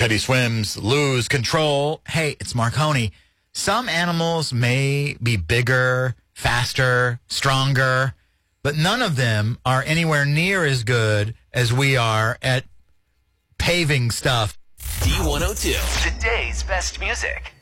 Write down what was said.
Teddy Swims, Lose Control. Hey, it's Marconi. Some animals may be bigger, faster, stronger, but none of them are anywhere near as good as we are at paving stuff. D102. Today's best music.